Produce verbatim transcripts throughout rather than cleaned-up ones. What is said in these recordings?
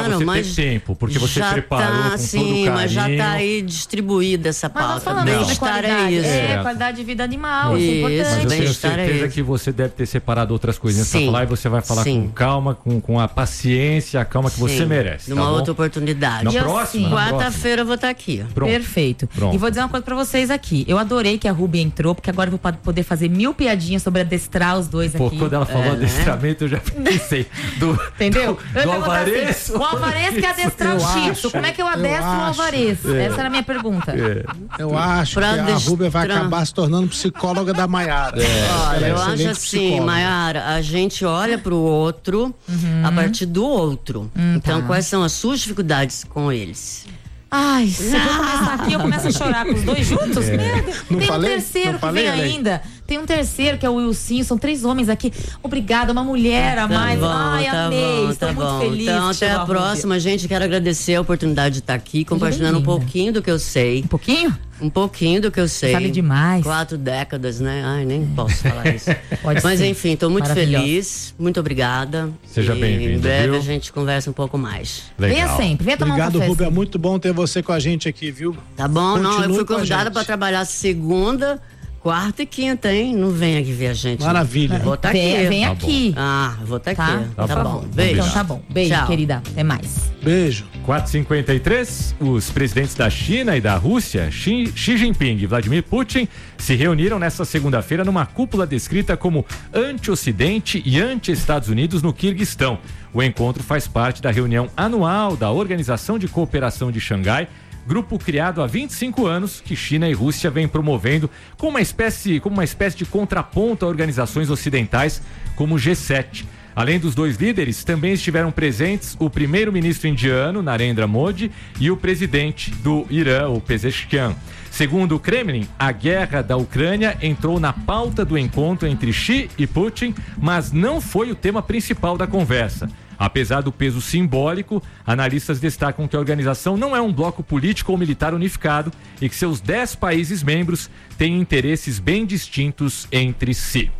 você mas ter tempo, porque você já preparou tá, com sim, todo o carinho. mas já tá aí distribuída essa Mas nós pauta. falamos sobre Bem-estar é qualidade. isso. É, qualidade de vida animal, Isso, isso é importante. Mas eu tenho bem-estar é certeza isso. que você deve ter separado outras coisinhas pra Sim. falar e você vai falar Sim. com calma, com, com a paciência, a calma que você Sim, merece. numa tá bom? outra oportunidade. Na E eu, próxima? sim. na Quarta-feira eu vou estar aqui. Pronto. Perfeito. Pronto. E vou dizer uma coisa pra vocês aqui. Eu adorei que a Ruby entrou, porque agora eu vou pa- poder fazer mil piadinhas sobre adestrar os dois Pô, aqui. quando ela falou É, né? adestramento, eu já pensei. Do, Entendeu? Do, Eu ia do perguntar Alvarez. assim, o Alvarez quer adestrar o Eu Chito. acho, Como é que eu eu adestro o acho. Alvarez? Essa era a minha pergunta. É. Eu acho Pra que a destrar- Rúbia vai acabar se tornando psicóloga da Maiara. Olha, Ela é eu acho excelente assim, psicóloga. Mayara, a gente olha pro outro a partir do outro. Então, tá. quais são as suas dificuldades com eles? Ai, se eu começar aqui, eu começo a chorar com os dois juntos? Meu Deus. Não Tem falei? um terceiro Não que falei, vem Ale? ainda. Tem um terceiro que é o Wilson. São três homens aqui. Obrigada, uma mulher a Tá mais. bom, Ai, tá amei. bom, Estou tá muito bom. feliz. Então, que até chegou a Rúbia. próxima, gente. Quero agradecer a oportunidade de estar aqui, compartilhando um bem-vinda. pouquinho do que eu sei. Um pouquinho? Um pouquinho do que eu sei. Sabe demais. Quatro décadas, né? Ai, nem posso falar isso. Pode Mas ser. enfim, tô muito Maravilhosa. feliz. Muito obrigada. Seja E bem-vinda, Em breve viu? a gente conversa um pouco mais. Legal. Venha sempre. Venha tomar Obrigado, um café. Rúbia. Muito bom ter você com a gente aqui, viu? Tá bom? Não, eu Continue fui com a convidada gente. pra trabalhar segunda, quarta e quinta, hein? Não vem aqui ver a gente. Maravilha. Vou estar Vem, aqui. vem Tá aqui. Ah, vou estar Tá? aqui. Tá Tá, bom. bom. Beijo. Então tá bom. Beijo, Tchau. querida. Até mais. Beijo. quatro e cinquenta e três, os presidentes da China e da Rússia, Xi, Xi Jinping e Vladimir Putin, se reuniram nesta segunda-feira numa cúpula descrita como anti-Ocidente e anti-Estados Unidos no Quirguistão. O encontro faz parte da reunião anual da Organização de Cooperação de Xangai, grupo criado há vinte e cinco anos que China e Rússia vêm promovendo como uma espécie, como uma espécie de contraponto a organizações ocidentais como o G sete. Além dos dois líderes, também estiveram presentes o primeiro-ministro indiano, Narendra Modi, e o presidente do Irã, o Pezeshkian. Segundo o Kremlin, a guerra da Ucrânia entrou na pauta do encontro entre Xi e Putin, mas não foi o tema principal da conversa. Apesar do peso simbólico, analistas destacam que a organização não é um bloco político ou militar unificado e que seus dez países membros têm interesses bem distintos entre si.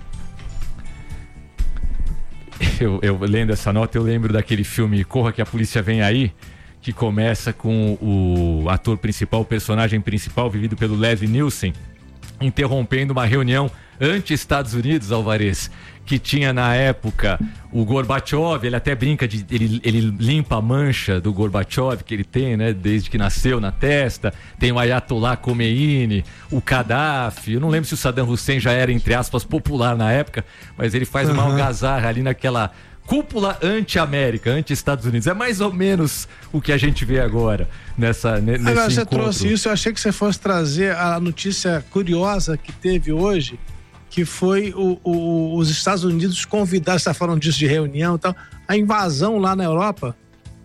Eu, eu lendo essa nota, eu lembro daquele filme Corra que a Polícia Vem Aí, que começa com o ator principal, o personagem principal, vivido pelo Leslie Nielsen, interrompendo uma reunião anti-Estados Unidos, Alvarez, que tinha na época o Gorbachev. Ele até brinca de ele, ele limpa a mancha do Gorbachev que ele tem, né, desde que nasceu, na testa. Tem o Ayatollah Khomeini, o Gaddafi. Eu não lembro se o Saddam Hussein já era, entre aspas, popular na época, mas ele faz uma algazarra ali naquela cúpula anti-América, anti-Estados Unidos. É mais ou menos o que a gente vê agora nessa, nesse Agora você encontro. trouxe isso, eu achei que você fosse trazer a notícia curiosa que teve hoje, que foi o, o, os Estados Unidos convidar, você está falando disso de reunião e tal, a invasão lá na Europa.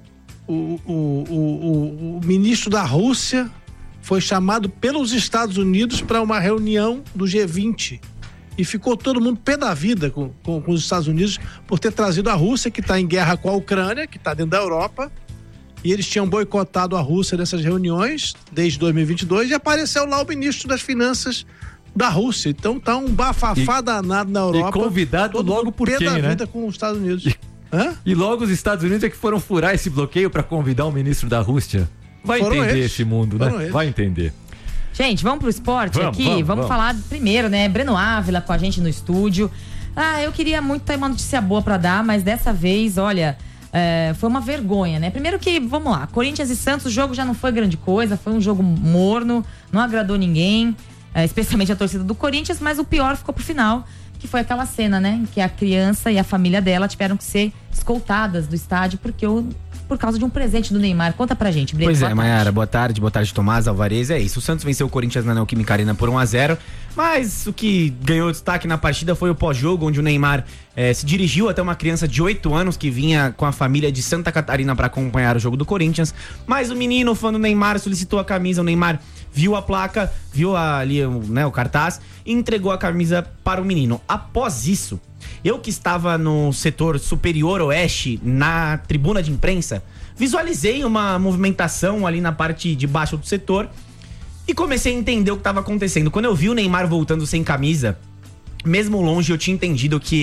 O, o, o, o, o ministro da Rússia foi chamado pelos Estados Unidos para uma reunião do G vinte. E ficou todo mundo pé da vida com, com, com os Estados Unidos por ter trazido a Rússia, que está em guerra com a Ucrânia, que está dentro da Europa. E eles tinham boicotado a Rússia nessas reuniões desde dois mil e vinte e dois, e apareceu lá o ministro das Finanças da Rússia. Então tá um bafafá E- danado na Europa. e convidado todo logo mundo por pé quem, da né? vida com os Estados Unidos. E- Hã? E logo os Estados Unidos é que foram furar esse bloqueio para convidar o ministro da Rússia. Vai Foram entender eles. esse mundo, Foram né? eles. Vai entender. Gente, vamos pro esporte Vamos, aqui? vamos, Vamos, vamos. falar primeiro, né? Breno Ávila com a gente no estúdio. Ah, eu queria muito ter uma notícia boa pra dar, mas dessa vez, olha, é, foi uma vergonha, né? Primeiro que, vamos lá, Corinthians e Santos, o jogo já não foi grande coisa, foi um jogo morno, não agradou ninguém, é, especialmente a torcida do Corinthians, mas o pior ficou pro final, que foi aquela cena, né? Em que a criança e a família dela tiveram que ser escoltadas do estádio porque o, por causa de um presente do Neymar. Conta pra gente, Breno. Pois boa é, tarde. Mayara, boa tarde, boa tarde, Tomás, Alvarez, é isso. O Santos venceu o Corinthians na Neoquímica Arena por um a zero, mas o que ganhou destaque na partida foi o pós-jogo, onde o Neymar eh, se dirigiu até uma criança de oito anos que vinha com a família de Santa Catarina para acompanhar o jogo do Corinthians, mas o menino, fã do Neymar, solicitou a camisa, o Neymar viu a placa, viu ali, né, o cartaz e entregou a camisa para o menino. Após isso, eu que estava no setor superior oeste, na tribuna de imprensa, visualizei uma movimentação ali na parte de baixo do setor e comecei a entender o que estava acontecendo. Quando eu vi o Neymar voltando sem camisa, mesmo longe eu tinha entendido que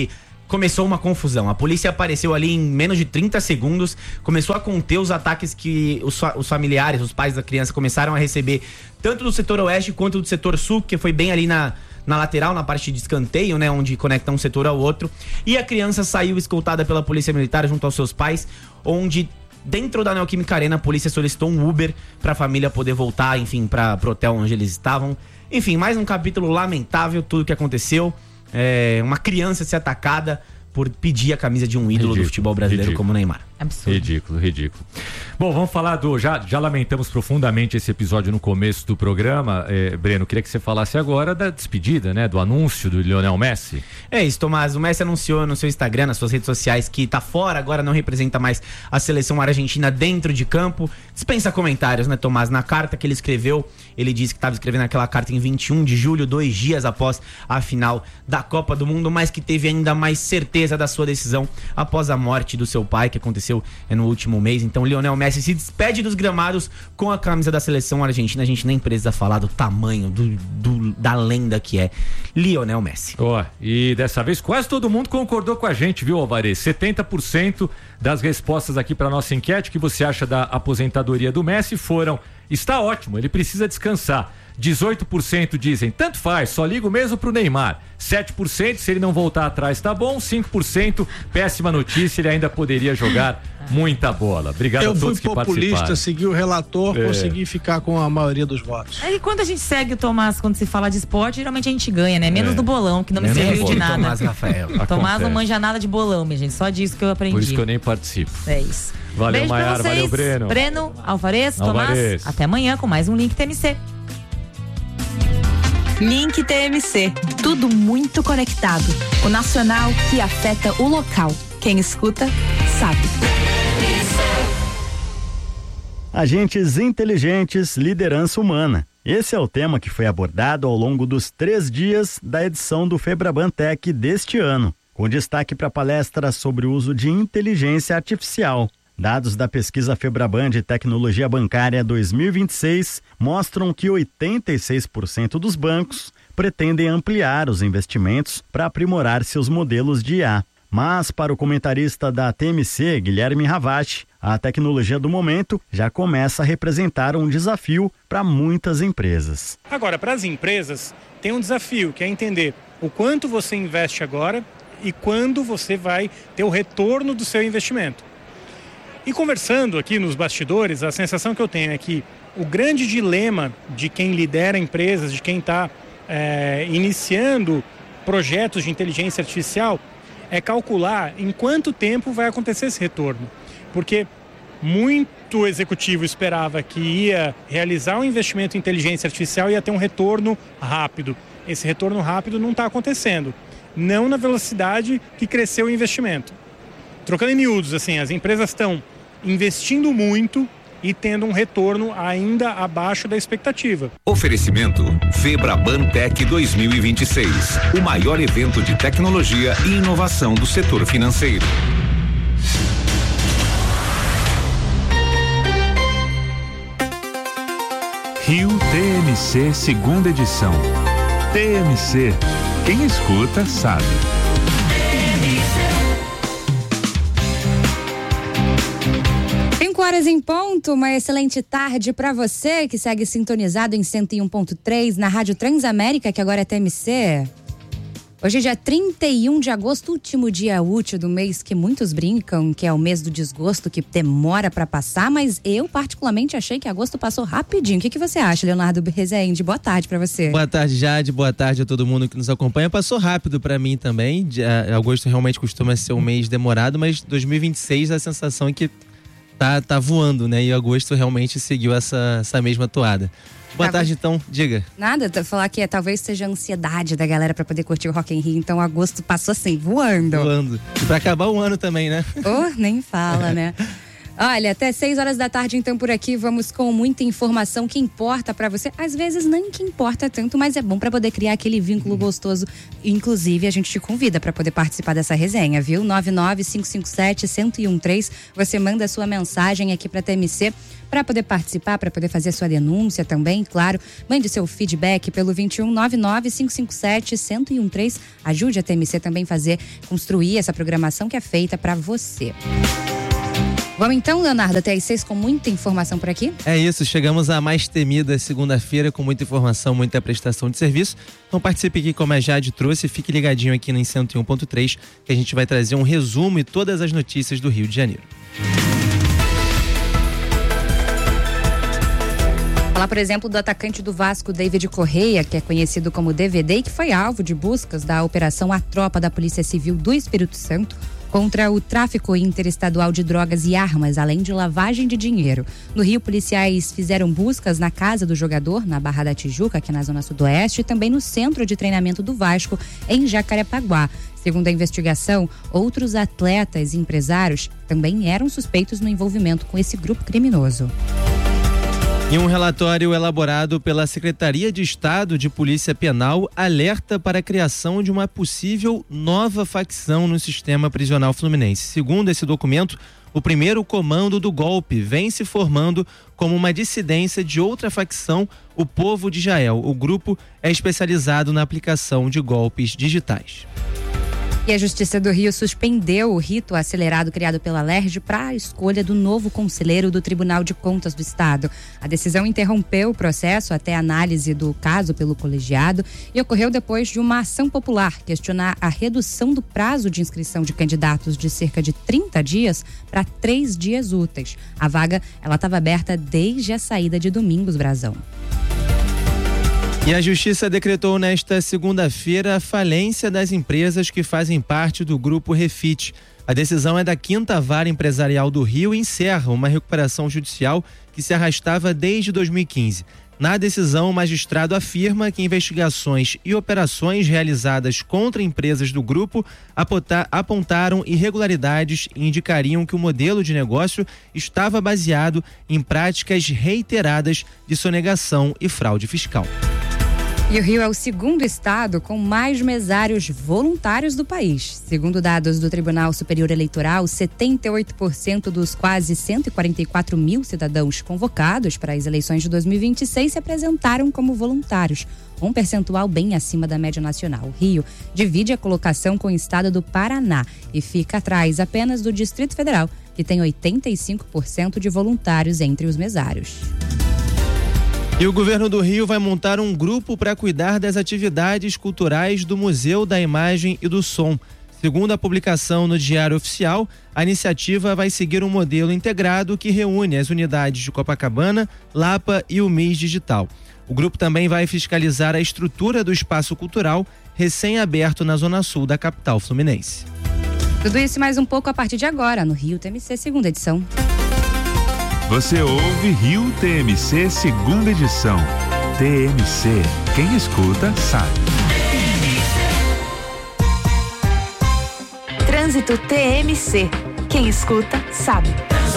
começou uma confusão. A polícia apareceu ali em menos de trinta segundos, começou a conter os ataques que os, os familiares, os pais da criança começaram a receber, tanto do setor oeste quanto do setor sul, que foi bem ali na, na lateral, na parte de escanteio, né, onde conecta um setor ao outro. E a criança saiu escoltada pela polícia militar junto aos seus pais, onde dentro da Neoquímica Arena a polícia solicitou um Uber para a família poder voltar, enfim, para o hotel onde eles estavam. Enfim, mais um capítulo lamentável, tudo que aconteceu. É, uma criança ser atacada por pedir a camisa de um ídolo ridículo, do futebol brasileiro ridículo. Como o Neymar. Absurdo. Ridículo, ridículo. Bom, vamos falar do... Já, já lamentamos profundamente esse episódio no começo do programa. É, Breno, queria que você falasse agora da despedida, né? Do anúncio do Lionel Messi. É isso, Tomás. O Messi anunciou no seu Instagram, nas suas redes sociais, que tá fora, agora não representa mais a seleção argentina dentro de campo. Dispensa comentários, né, Tomás? Na carta que ele escreveu, ele disse que estava escrevendo aquela carta em vinte e um de julho, dois dias após a final da Copa do Mundo, mas que teve ainda mais certeza da sua decisão após a morte do seu pai, que aconteceu no último mês. Então, Lionel Messi se despede dos gramados com a camisa da seleção argentina. A gente nem precisa falar do tamanho, do, do, da lenda que é Lionel Messi. Ó, oh, e dessa vez quase todo mundo concordou com a gente, viu, Alvarez? setenta por cento das respostas aqui para nossa enquete, que você acha da aposentadoria do Messi, foram: está ótimo, ele precisa descansar. dezoito por cento dizem, tanto faz, só ligo mesmo pro Neymar. sete por cento, se ele não voltar atrás tá bom. cinco por cento, péssima notícia, ele ainda poderia jogar muita bola. Obrigado Eu a todos que participaram. Eu fui populista, segui o relator, é. consegui ficar com a maioria dos votos. E quando a gente segue o Tomás, quando se fala de esporte, geralmente a gente ganha, né? Menos é. do bolão, que não Menos me serviu de nada. Tomás Rafael. Tomás não manja nada de bolão, minha gente, só disso que eu aprendi. Por isso que eu nem participo. É isso. Valeu, Maiara, valeu, Breno. Breno, Alvarez, Alvarez. Tomás, até amanhã com mais um Link T M C. Link T M C, tudo muito conectado. O nacional que afeta o local. Quem escuta, sabe. Agentes inteligentes, liderança humana. Esse é o tema que foi abordado ao longo dos três dias da edição do Febraban Tech deste ano, com destaque para a palestra sobre o uso de inteligência artificial. Dados da pesquisa Febraban de Tecnologia Bancária dois mil e vinte e seis mostram que oitenta e seis por cento dos bancos pretendem ampliar os investimentos para aprimorar seus modelos de I A. Mas, para o comentarista da T M C, Guilherme Ravache, a tecnologia do momento já começa a representar um desafio para muitas empresas. Agora, para as empresas, tem um desafio, que é entender o quanto você investe agora e quando você vai ter o retorno do seu investimento. E conversando aqui nos bastidores, a sensação que eu tenho é que o grande dilema de quem lidera empresas, de quem está é, iniciando projetos de inteligência artificial, é calcular em quanto tempo vai acontecer esse retorno. Porque muito executivo esperava que ia realizar um investimento em inteligência artificial e ia ter um retorno rápido. Esse retorno rápido não está acontecendo, não na velocidade que cresceu o investimento. Trocando em miúdos, assim, as empresas estão investindo muito e tendo um retorno ainda abaixo da expectativa. Oferecimento Febraban Tech dois mil e vinte e seis, o maior evento de tecnologia e inovação do setor financeiro. Rio T M C, segunda edição. T M C, quem escuta sabe. cinco horas em ponto, uma excelente tarde para você que segue sintonizado em cento e um ponto três na Rádio Transamérica, que agora é T M C. Hoje é dia trinta e um de agosto, último dia útil do mês que muitos brincam que é o mês do desgosto, que demora para passar, mas eu particularmente achei que agosto passou rapidinho. O que, que você acha, Leonardo Rezende? Boa tarde para você. Boa tarde, Jade. Boa tarde a todo mundo que nos acompanha. Passou rápido para mim também. Agosto realmente costuma ser um mês demorado, mas dois mil e vinte e seis a sensação é que Tá, tá voando, né? E agosto realmente seguiu essa, essa mesma toada. Boa tá, tarde, então, diga. Nada, falar que é, talvez seja a ansiedade da galera pra poder curtir o Rock in Rio. Então, agosto passou assim, voando. Voando. E pra acabar o ano também, né? Oh, nem fala, né? Olha, até seis horas da tarde, então, por aqui, vamos com muita informação que importa pra você. Às vezes nem que importa tanto, mas é bom pra poder criar aquele vínculo gostoso. Inclusive, a gente te convida pra poder participar dessa resenha, viu? nove nove cinco cinco sete, um zero um três. Você manda a sua mensagem aqui pra T M C para poder participar, para poder fazer sua denúncia também, claro. Mande seu feedback pelo vinte e um nove nove cinco cinco sete, um zero um três. Ajude a T M C também a fazer, construir essa programação que é feita pra você. Vamos então, Leonardo, até às seis com muita informação por aqui? É isso, chegamos à mais temida segunda-feira com muita informação, muita prestação de serviço. Então participe aqui como a Jade trouxe, fique ligadinho aqui no cento e um ponto três, que a gente vai trazer um resumo e todas as notícias do Rio de Janeiro. Falar, por exemplo, do atacante do Vasco, David Correia, que é conhecido como D V D, e que foi alvo de buscas da Operação A Tropa da Polícia Civil do Espírito Santo contra o tráfico interestadual de drogas e armas, além de lavagem de dinheiro. No Rio, policiais fizeram buscas na casa do jogador, na Barra da Tijuca, aqui na Zona Sudoeste, e também no centro de treinamento do Vasco, em Jacarepaguá. Segundo a investigação, outros atletas e empresários também eram suspeitos no envolvimento com esse grupo criminoso. E um relatório elaborado pela Secretaria de Estado de Polícia Penal alerta para a criação de uma possível nova facção no sistema prisional fluminense. Segundo esse documento, o primeiro comando do golpe vem se formando como uma dissidência de outra facção, o Povo de Israel. O grupo é especializado na aplicação de golpes digitais. E a Justiça do Rio suspendeu o rito acelerado criado pela Lerj para a escolha do novo conselheiro do Tribunal de Contas do Estado. A decisão interrompeu o processo até análise do caso pelo colegiado e ocorreu depois de uma ação popular questionar a redução do prazo de inscrição de candidatos de cerca de trinta dias para três dias úteis. A vaga, ela estava aberta desde a saída de Domingos Brazão. E a Justiça decretou nesta segunda-feira a falência das empresas que fazem parte do Grupo Refit. A decisão é da Quinta Vara Empresarial do Rio e encerra uma recuperação judicial que se arrastava desde dois mil e quinze. Na decisão, o magistrado afirma que investigações e operações realizadas contra empresas do grupo apontaram irregularidades e indicariam que o modelo de negócio estava baseado em práticas reiteradas de sonegação e fraude fiscal. E o Rio é o segundo estado com mais mesários voluntários do país. Segundo dados do Tribunal Superior Eleitoral, setenta e oito por cento dos quase cento e quarenta e quatro mil cidadãos convocados para as eleições de dois mil e vinte e seis se apresentaram como voluntários, um percentual bem acima da média nacional. O Rio divide a colocação com o estado do Paraná e fica atrás apenas do Distrito Federal, que tem oitenta e cinco por cento de voluntários entre os mesários. E o governo do Rio vai montar um grupo para cuidar das atividades culturais do Museu da Imagem e do Som. Segundo a publicação no Diário Oficial, a iniciativa vai seguir um modelo integrado que reúne as unidades de Copacabana, Lapa e o M I S Digital. O grupo também vai fiscalizar a estrutura do espaço cultural recém-aberto na Zona Sul da capital fluminense. Tudo isso e mais um pouco a partir de agora, no Rio T M C, segunda edição. Você ouve Rio T M C, segunda edição. T M C, quem escuta sabe. Trânsito T M C, quem escuta sabe.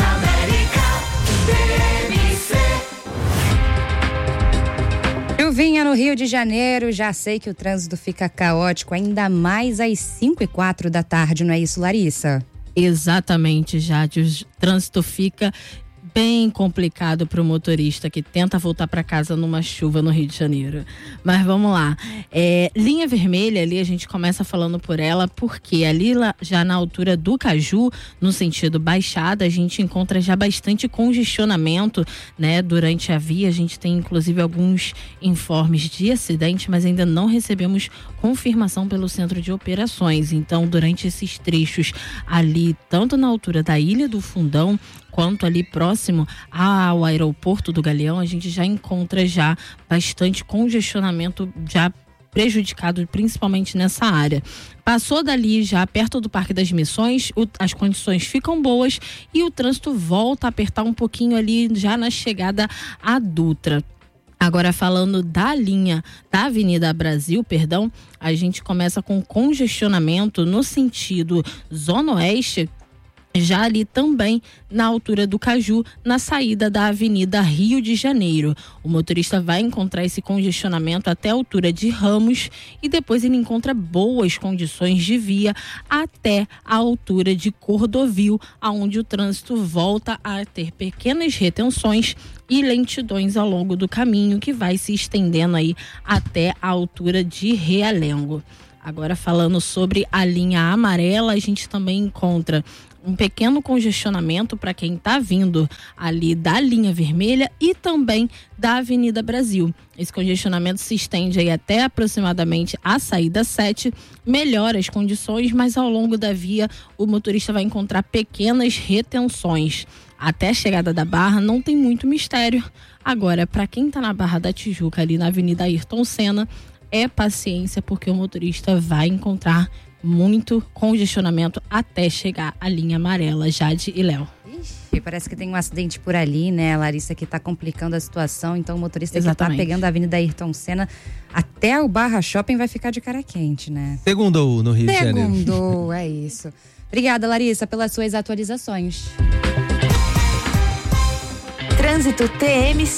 Chuvinha no Rio de Janeiro, já sei que o trânsito fica caótico, ainda mais às cinco e quatro da tarde, não é isso, Larissa? Exatamente, Jade, o trânsito fica bem complicado para o motorista que tenta voltar para casa numa chuva no Rio de Janeiro. Mas vamos lá. É, linha vermelha ali, a gente começa falando por ela, porque ali lá, já na altura do Caju, no sentido Baixada, a gente encontra já bastante congestionamento, né? Durante a via, a gente tem inclusive alguns informes de acidente, mas ainda não recebemos confirmação pelo Centro de Operações. Então, durante esses trechos ali, tanto na altura da Ilha do Fundão, quanto ali próximo ao aeroporto do Galeão, a gente já encontra já bastante congestionamento já prejudicado, principalmente nessa área. Passou dali já perto do Parque das Missões, o, as condições ficam boas e o trânsito volta a apertar um pouquinho ali já na chegada à Dutra. Agora, falando da linha da Avenida Brasil, perdão, a gente começa com congestionamento no sentido Zona Oeste, já ali também na altura do Caju, na saída da Avenida Rio de Janeiro. O motorista vai encontrar esse congestionamento até a altura de Ramos e depois ele encontra boas condições de via até a altura de Cordovil, aonde o trânsito volta a ter pequenas retenções e lentidões ao longo do caminho, que vai se estendendo aí até a altura de Realengo. Agora, falando sobre a linha amarela, a gente também encontra um pequeno congestionamento para quem está vindo ali da linha vermelha e também da Avenida Brasil. Esse congestionamento se estende aí até aproximadamente a saída sete, melhora as condições, mas ao longo da via o motorista vai encontrar pequenas retenções. Até a chegada da Barra não tem muito mistério. Agora, para quem está na Barra da Tijuca, ali na Avenida Ayrton Senna, é paciência, porque o motorista vai encontrar muito congestionamento até chegar à linha amarela. Jade e Léo. Ixi, parece que tem um acidente por ali, né, Larissa, que tá complicando a situação. Então o motorista Exatamente. que tá pegando a Avenida Ayrton Senna até o Barra Shopping vai ficar de cara quente, né? Segundou no Rio de Janeiro. Segundou, é isso. Obrigada, Larissa, pelas suas atualizações. Trânsito T M C.